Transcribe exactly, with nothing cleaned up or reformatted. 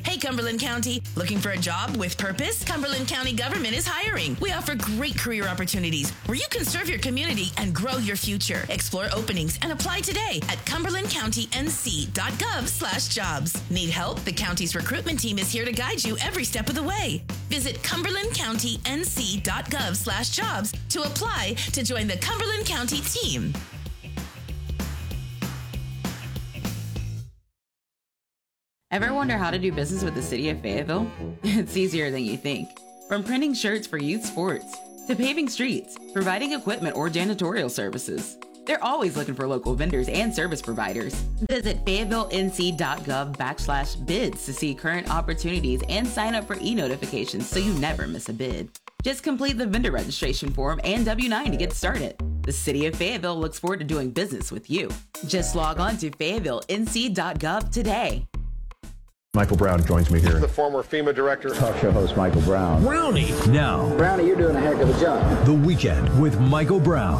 Hey, Cumberland County, looking for a job with purpose? Cumberland County government is hiring. We offer great career opportunities where you can serve your community and grow your future. Explore openings and apply today at cumberland county n c dot gov slash jobs. Need help? The county's recruitment team is here to guide you every step of the way. Visit cumberland county n c dot gov slash jobs to apply to join the Cumberland County team. Ever wonder how to do business with the city of Fayetteville? It's easier than you think. From printing shirts for youth sports, to paving streets, providing equipment or janitorial services. They're always looking for local vendors and service providers. Visit fayetteville.nc.gov backslash bids to see current opportunities and sign up for e-notifications so you never miss a bid. Just complete the vendor registration form and W nine to get started. The city of Fayetteville looks forward to doing business with you. Just log on to fayetteville n c dot gov today. Michael Brown joins me here. The former FEMA director. Talk show host Michael Brown. Brownie now. Brownie, you're doing a heck of a job. The Weekend with Michael Brown.